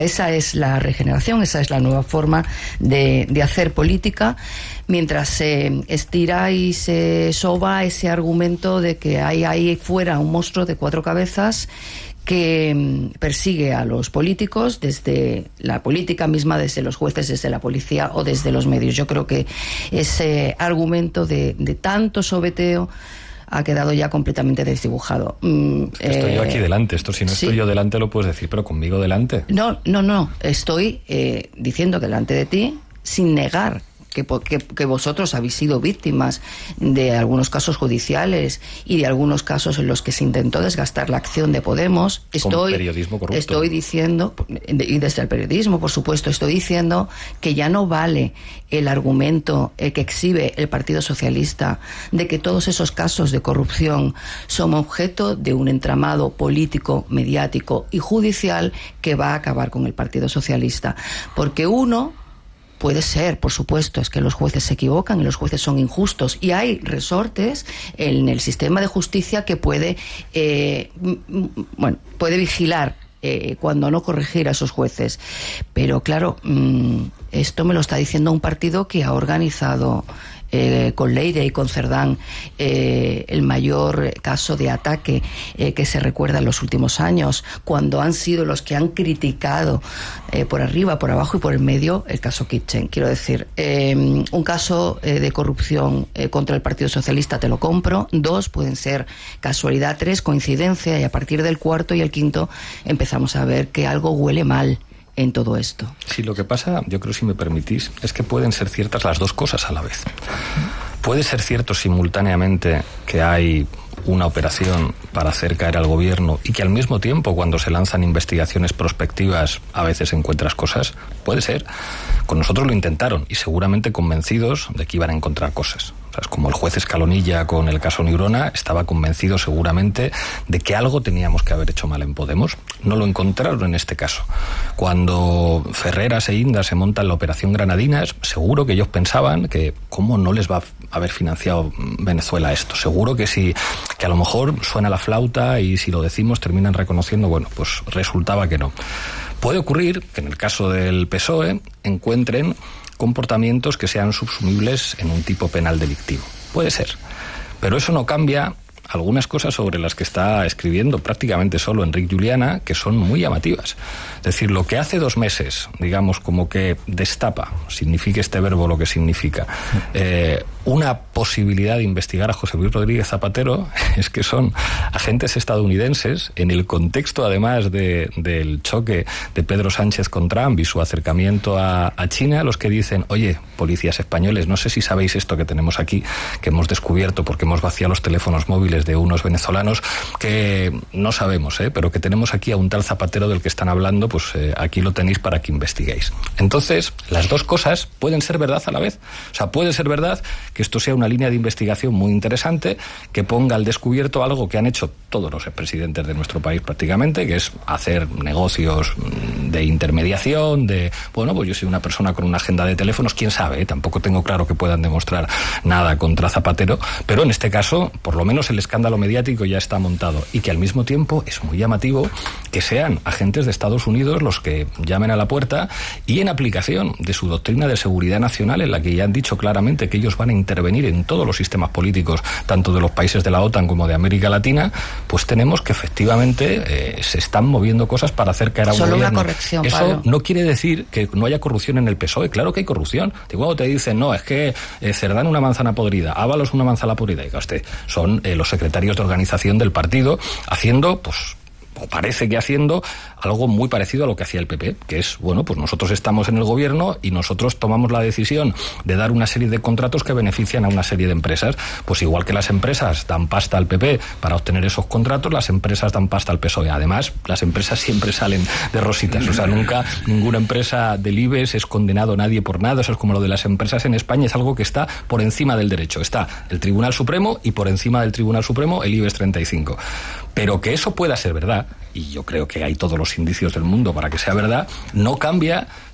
Esa es la regeneración, esa es la nueva forma de hacer política, mientras se estira y se soba ese argumento de que hay ahí fuera un monstruo de 4 cabezas que persigue a los políticos desde la política misma, desde los jueces, desde la policía o desde los medios. Yo creo que ese argumento de tanto sobeteo ha quedado ya completamente desdibujado. Estoy yo aquí delante, esto si no sí. Estoy yo delante lo puedes decir, pero conmigo delante. No, estoy diciendo delante de ti sin negar que vosotros habéis sido víctimas de algunos casos judiciales y de algunos casos en los que se intentó desgastar la acción de Podemos. Con periodismo corrupto. Estoy diciendo, y desde el periodismo, por supuesto, estoy diciendo que ya no vale el argumento que exhibe el Partido Socialista de que todos esos casos de corrupción son objeto de un entramado político, mediático y judicial que va a acabar con el Partido Socialista. Porque puede ser, por supuesto, es que los jueces se equivocan y los jueces son injustos y hay resortes en el sistema de justicia que puede vigilar cuando no corregir a esos jueces. Pero claro, esto me lo está diciendo un partido que ha organizado con Leire y con Cerdán el mayor caso de ataque que se recuerda en los últimos años, cuando han sido los que han criticado por arriba, por abajo y por el medio el caso Kitchen. Quiero decir, un caso de corrupción contra el Partido Socialista te lo compro, 2 pueden ser casualidad, 3 coincidencia, y a partir del 4º y el 5º empezamos a ver que algo huele mal en todo esto. Sí, lo que pasa, yo creo, si me permitís, es que pueden ser ciertas las dos cosas a la vez. Puede ser cierto simultáneamente que hay una operación para hacer caer al gobierno y que al mismo tiempo, cuando se lanzan investigaciones prospectivas, a veces encuentras cosas. Puede ser. Con nosotros lo intentaron y seguramente convencidos de que iban a encontrar cosas. O sea, es como el juez Escalonilla con el caso Neurona, estaba convencido seguramente de que algo teníamos que haber hecho mal en Podemos. No lo encontraron en este caso. Cuando Ferreras e Inda se montan la operación Granadinas, seguro que ellos pensaban que cómo no les va a haber financiado Venezuela esto. Seguro que sí, que a lo mejor suena la flauta y si lo decimos terminan reconociendo, bueno, pues resultaba que no. Puede ocurrir que en el caso del PSOE encuentren comportamientos que sean subsumibles en un tipo penal delictivo. Puede ser. Pero eso no cambia algunas cosas sobre las que está escribiendo prácticamente solo Enric Juliana, que son muy llamativas. Es decir, lo que hace 2 meses, digamos, como que destapa, significa este verbo lo que significa, una posibilidad de investigar a José Luis Rodríguez Zapatero, es que son agentes estadounidenses, en el contexto además del choque de Pedro Sánchez con Trump y su acercamiento a China, los que dicen, oye, policías españoles, no sé si sabéis esto que tenemos aquí, que hemos descubierto porque hemos vaciado los teléfonos móviles de unos venezolanos, que no sabemos, pero que tenemos aquí a un tal Zapatero del que están hablando, pues aquí lo tenéis para que investiguéis. Entonces, las dos cosas pueden ser verdad a la vez. O sea, puede ser verdad que esto sea una línea de investigación muy interesante, que ponga al descubierto algo que han hecho todos los expresidentes de nuestro país prácticamente, que es hacer negocios de intermediación, pues yo soy una persona con una agenda de teléfonos, quién sabe, tampoco tengo claro que puedan demostrar nada contra Zapatero, pero en este caso, por lo menos el escándalo mediático ya está montado, y que al mismo tiempo es muy llamativo que sean agentes de Estados Unidos los que llamen a la puerta y en aplicación de su doctrina de seguridad nacional, en la que ya han dicho claramente que ellos van a intervenir en todos los sistemas políticos, tanto de los países de la OTAN como de América Latina, pues tenemos que efectivamente se están moviendo cosas para hacer caer a un gobierno. Solo una corrección, Eso Pablo. No quiere decir que no haya corrupción en el PSOE, claro que hay corrupción. Y cuando te dicen, no, es que Cerdán una manzana podrida, Ábalos una manzana podrida, y usted, son los secretarios de organización del partido haciendo, pues, o parece que haciendo algo muy parecido a lo que hacía el PP, que es, pues nosotros estamos en el gobierno y nosotros tomamos la decisión de dar una serie de contratos que benefician a una serie de empresas. Pues igual que las empresas dan pasta al PP para obtener esos contratos, las empresas dan pasta al PSOE. Además, las empresas siempre salen de rositas, o sea, nunca ninguna empresa del IBEX es condenado nadie por nada. Eso es como lo de las empresas en España, es algo que está por encima del derecho. Está el Tribunal Supremo y por encima del Tribunal Supremo el IBEX 35. Pero que eso pueda ser verdad, y yo creo que hay todos los indicios del mundo para que sea verdad, no cambia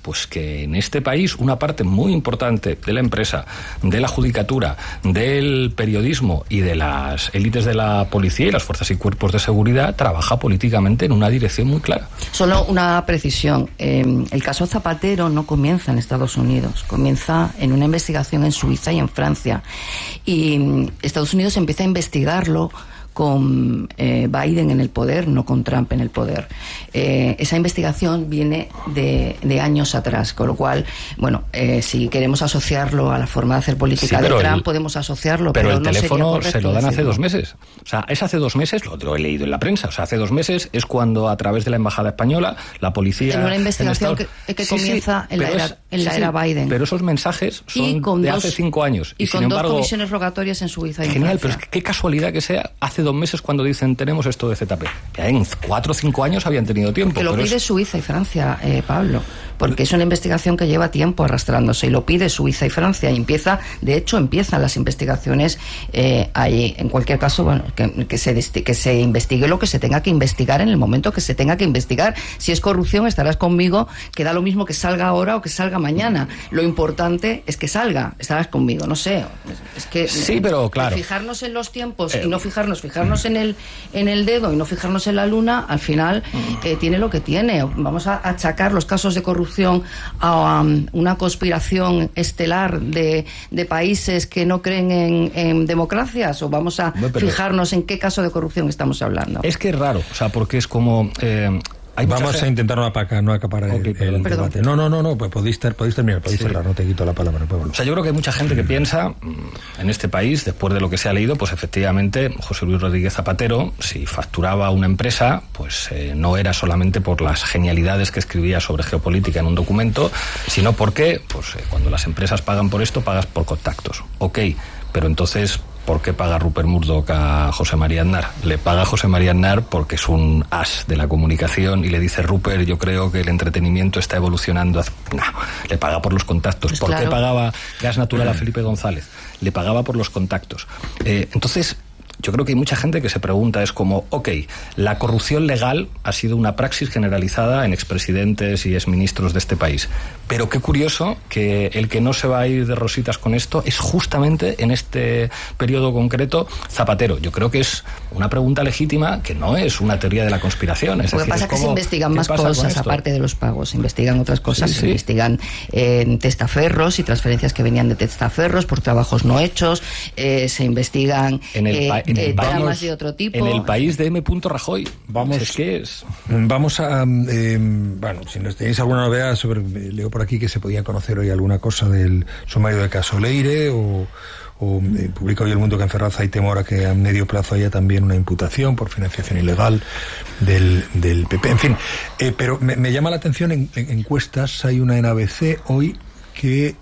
Pues que en este país una parte muy importante de la empresa, de la judicatura, del periodismo y de las élites de la policía y las fuerzas y cuerpos de seguridad trabaja políticamente en una dirección muy clara. Solo una precisión. El caso Zapatero no comienza en Estados Unidos, comienza en una investigación en Suiza y en Francia. Y Estados Unidos empieza a investigarlo con Biden en el poder, no con Trump en el poder. Esa investigación viene de años atrás, con lo cual, bueno, si queremos asociarlo a la forma de hacer política de Trump, podemos asociarlo, pero el no teléfono sería se lo dan decirlo. hace 2 meses. O sea, es hace 2 meses, lo he leído en la prensa, o sea, hace 2 meses es cuando a través de la Embajada Española, la policía... En una investigación que comienza en la era Biden. Pero esos mensajes son de hace 5 años. Y sin con embargo, 2 comisiones rogatorias en Suiza y genial, en Francia. pero es que qué casualidad que sea hace 2 meses cuando dicen tenemos esto de ZP. Que en 4 o 5 años habían tenido tiempo. Que lo pide Suiza y Francia, Pablo, porque es una investigación que lleva tiempo arrastrándose y lo pide Suiza y Francia y empiezan las investigaciones allí. En cualquier caso, bueno, que se investigue lo que se tenga que investigar en el momento que se tenga que investigar. Si es corrupción, estarás conmigo, que da lo mismo que salga ahora o que salga mañana. Lo importante es que salga, estarás conmigo, no sé. Es que sí, pero claro, fijarnos en los tiempos y no fijarnos en el dedo y no fijarnos en la luna, al final tiene lo que tiene. Vamos a achacar los casos de corrupción a una conspiración estelar de países que no creen en democracias, o vamos a fijarnos en qué caso de corrupción estamos hablando. Es que es raro, o sea, porque es como... Vamos a intentar no acaparar el debate. No, pues podéis terminar, podéis cerrar, no te quito la palabra, Pablo. O sea, yo creo que hay mucha gente que piensa en este país, después de lo que se ha leído, pues efectivamente José Luis Rodríguez Zapatero, si facturaba una empresa, pues no era solamente por las genialidades que escribía sobre geopolítica en un documento, sino porque pues cuando las empresas pagan por esto, pagas por contactos. Ok, pero entonces... ¿por qué paga Rupert Murdoch a José María Aznar? Le paga a José María Aznar porque es un as de la comunicación y le dice Rupert, yo creo que el entretenimiento está evolucionando. No, le paga por los contactos. Pues ¿por qué pagaba Gas Natural a Felipe González? Le pagaba por los contactos. Entonces... yo creo que hay mucha gente que se pregunta, es como, ok, la corrupción legal ha sido una praxis generalizada en expresidentes y exministros de este país, pero qué curioso que el que no se va a ir de rositas con esto es justamente en este periodo concreto Zapatero. Yo creo que es una pregunta legítima que no es una teoría de la conspiración. Lo que pasa es que se investigan más cosas aparte de los pagos, se investigan otras cosas, se investigan testaferros y transferencias que venían de testaferros por trabajos no hechos, se investigan dramas de otro tipo. En el país de M. Rajoy. Vamos a... bueno, si nos tenéis alguna novedad sobre... leo por aquí que se podía conocer hoy alguna cosa del sumario de caso Leire o publica hoy El Mundo que en Ferraz hay temor a que a medio plazo haya también una imputación por financiación ilegal del PP. En fin, pero me llama la atención en encuestas. Hay una en ABC hoy que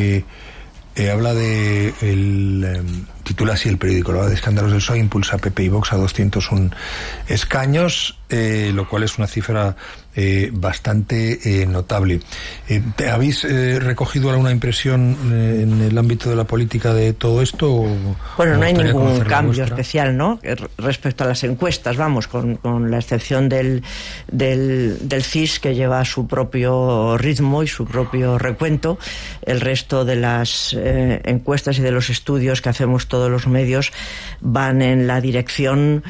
habla de titula así el periódico, habla de escándalos del PSOE, impulsa PP y Vox a 201 escaños, lo cual es una cifra bastante notable. ¿Habéis recogido alguna impresión en el ámbito de la política de todo esto? Bueno, no hay ningún cambio especial, ¿no? Respecto a las encuestas, vamos, con la excepción del CIS, que lleva su propio ritmo y su propio recuento. El resto de las encuestas y de los estudios que hacemos todos los medios van en la dirección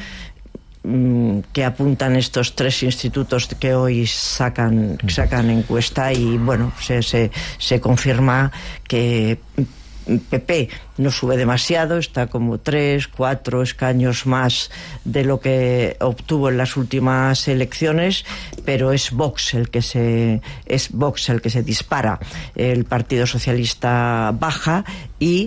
que apuntan estos 3 institutos que hoy sacan encuesta, y bueno, se confirma que PP no sube demasiado, está como 3-4 escaños más de lo que obtuvo en las últimas elecciones, pero es Vox el que se dispara. El Partido Socialista baja y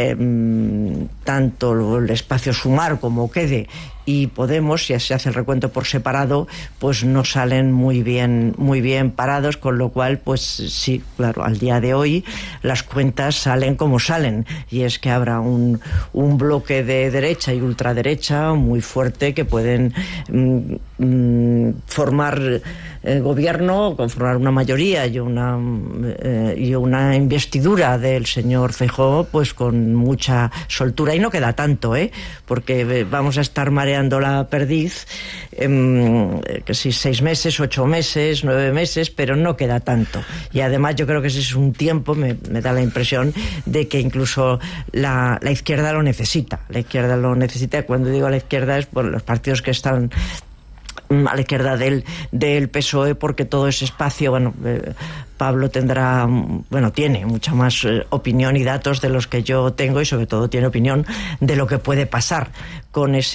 tanto el espacio Sumar como Quede y Podemos, si se hace el recuento por separado, pues no salen muy bien parados, con lo cual, pues sí, claro, al día de hoy las cuentas salen como salen, y es que habrá un bloque de derecha y ultraderecha muy fuerte que pueden formar gobierno, conformar una mayoría y una investidura del señor Feijóo, pues con mucha soltura, y no queda tanto, porque vamos a estar mareando la perdiz, que si 6 meses, 8 meses, 9 meses, pero no queda tanto. Y además yo creo que ese es un tiempo, me da la impresión de que incluso la izquierda lo necesita. La izquierda lo necesita. Cuando digo la izquierda es por los partidos que están a la izquierda del PSOE, porque todo ese espacio, Pablo tiene mucha más opinión y datos de los que yo tengo, y sobre todo tiene opinión de lo que puede pasar con ese